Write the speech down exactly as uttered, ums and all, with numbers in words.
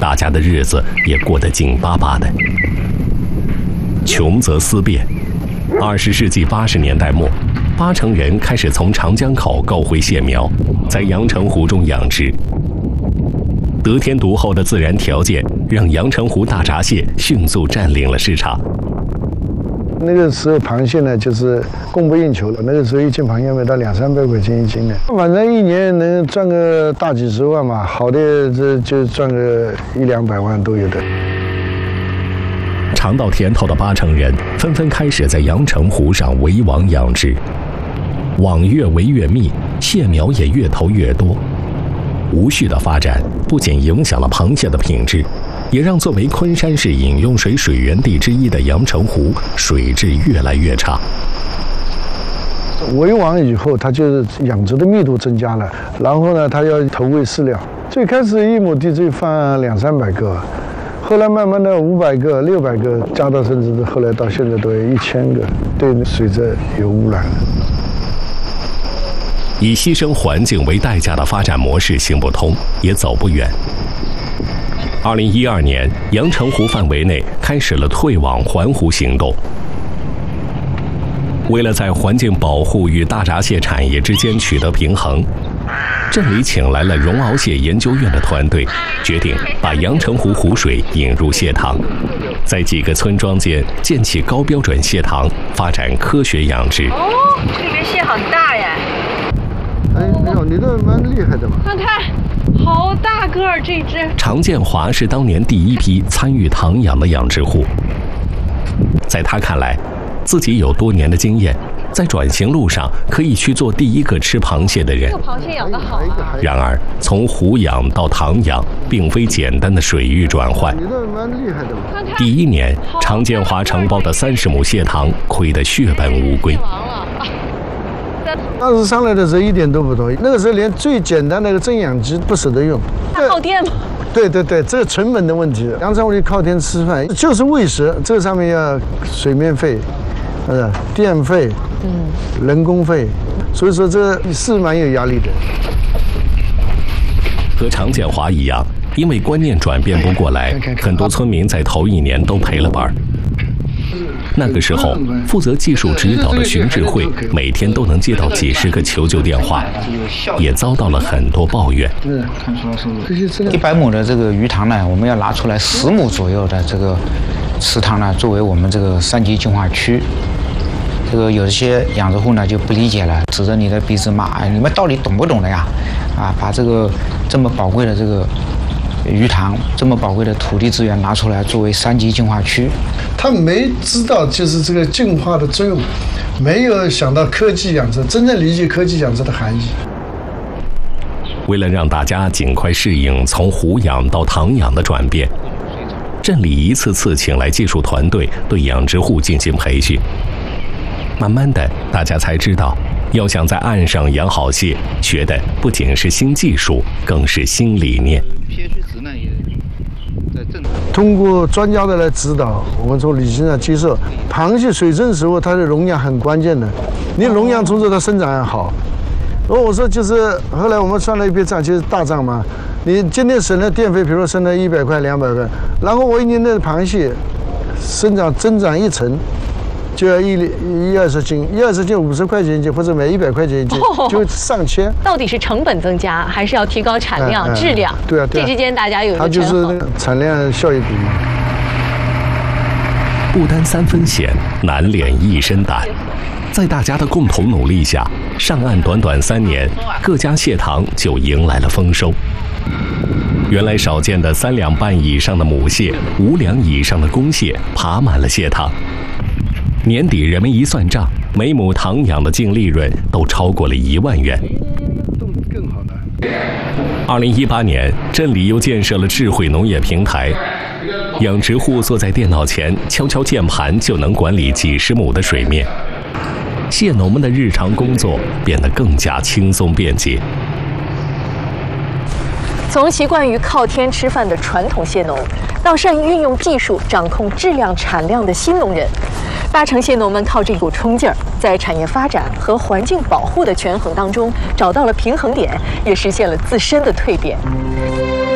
大家的日子也过得紧巴巴的。穷则思变。二十世纪八十年代末，八成人开始从长江口购回蟹苗，在阳澄湖中养殖。得天独厚的自然条件让阳澄湖大闸蟹迅速占领了市场。 那个时候螃蟹呢，就是供不应求了。那个时候一斤螃蟹卖到两三百块钱一斤的，反正一年能赚个大几十万嘛，好的这就赚个一两百万都有的。 尝到甜头的八成人纷纷开始在阳澄湖上围网养殖，网越围越密，蟹苗也越投越多。无序的发展不仅影响了螃蟹的品质，也让作为昆山市饮用水水源地之一的阳澄湖水质越来越差。 围网以后，它就是养殖的密度增加了，然后呢，它要投喂饲料。最开始一亩地就放两三百个，后来慢慢的五百个、六百个，加到甚至后来到现在都有一千个，对水质有污染了。 以牺牲环境为代价的发展模式行不通，也走不远。二零一二年，阳澄湖范围内开始了退网还湖行动。为了在环境保护与大闸蟹产业之间取得平衡，镇里请来了绒螯蟹研究院的团队，决定把阳澄湖湖水引入蟹塘，在几个村庄间建起高标准蟹塘，发展科学养殖。 哦，这里面蟹好大呀！ 哎，没有，你这蛮厉害的嘛！ 看看，好大个儿这只。 常建华是当年第一批参与塘养的养殖户，在他看来，自己有多年的经验，在转型路上可以去做第一个吃螃蟹的人。 这个螃蟹养得好啊！ 然而，从湖养到塘养，并非简单的水域转换。 你这蛮厉害的嘛！ 第一年，常建华承包的三十亩蟹塘亏得血本无归。 当时上来的时候一点都不多，那个时候连最简单的一个增氧机不舍得用。 它靠电吗？ 对对对，这个成本的问题。阳澄湖里靠天吃饭，就是喂食，这个上面要水面费，呃，电费，嗯，人工费，所以说这是蛮有压力的。 和常建华一样，因为观念转变不过来，很多村民在头一年都赔了本。那个时候，负责技术指导的徐志慧每天都能接到几十个求救电话，也遭到了很多抱怨。 一百亩的这个鱼塘呢，我们要拿出来十亩左右的这个池塘呢，作为我们这个三级净化区。这个有一些养殖户呢就不理解了，指着你的鼻子骂：“哎，你们到底懂不懂的呀？啊，把这个这么宝贵的这个鱼塘，这么宝贵的土地资源拿出来作为三级净化区。” 他没知道就是这个净化的作用，没有想到科技养殖，真正理解科技养殖的含义。 为了让大家尽快适应从湖养到塘养的转变，镇里一次次请来技术团队对养殖户进行培训。慢慢的，大家才知道，要想在岸上养好蟹，学的不仅是新技术，更是新理念。 通过专家的来指导，我们从理性上接受，螃蟹水生食物它的溶氧很关键的，你溶氧充足，它生长还好。然后我说就是后来我们算了一笔账，就是大账嘛。你今天省了电费，比如说省了一百块、两百块，然后我一年的螃蟹生长增长一成，就要一一二十斤，一二十斤五十块钱一斤，或者买一百块钱一斤，就上千。 到底是成本增加，还是要提高产量、嗯嗯、质量？ 对啊，对啊， 这之间大家有一个它就是那个产量效益比嘛。 不担三分险，难敛一身胆。在大家的共同努力下，上岸短短三年，各家蟹塘就迎来了丰收。原来少见的三两半以上的母蟹，五两以上的公蟹爬满了蟹塘。年底人们一算账，每亩塘养的净利润都超过了一万元。 更好的。 二零一八年，镇里又建设了智慧农业平台，养殖户坐在电脑前敲敲键盘就能管理几十亩的水面，蟹农们的日常工作变得更加轻松便捷。 从习惯于靠天吃饭的传统蟹农，到善于运用技术掌控质量产量的新农人，八成蟹农们靠这股冲劲儿，在产业发展和环境保护的权衡当中找到了平衡点，也实现了自身的蜕变。